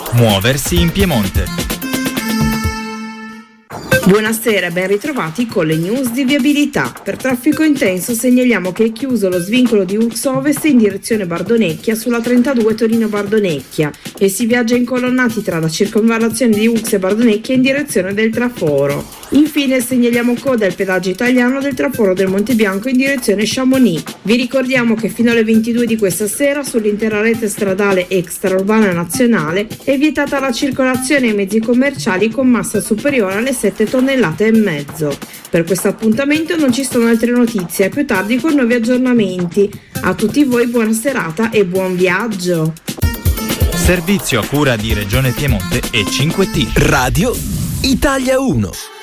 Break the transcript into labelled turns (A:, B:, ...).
A: Muoversi in Piemonte.
B: Buonasera e ben ritrovati con le news di viabilità. Per traffico intenso segnaliamo che è chiuso lo svincolo di Ux Ovest in direzione Bardonecchia sulla 32 Torino-Bardonecchia e si viaggia incolonnati tra la circonvallazione di Ux e Bardonecchia in direzione del traforo. Infine segnaliamo coda al pedaggio italiano del traforo del Monte Bianco in direzione Chamonix. Vi ricordiamo che fino alle 22 di questa sera sull'intera rete stradale extraurbana nazionale è vietata la circolazione ai mezzi commerciali con massa superiore alle 7 tonnellate e mezzo. Per questo appuntamento non ci sono altre notizie, a più tardi con nuovi aggiornamenti. A tutti voi buona serata e buon viaggio.
A: Servizio a cura di Regione Piemonte e 5T.
C: Radio Italia 1.